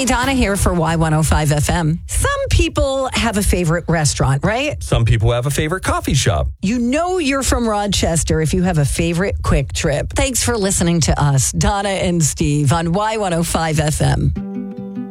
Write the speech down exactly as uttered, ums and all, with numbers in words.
Hey, Donna here for Y one oh five F M. Some people have a favorite restaurant, right? Some people have a favorite coffee shop. You know you're from Rochester if you have a favorite Quick Trip. Thanks for listening to us, Donna and Steve, on Y one oh five F M.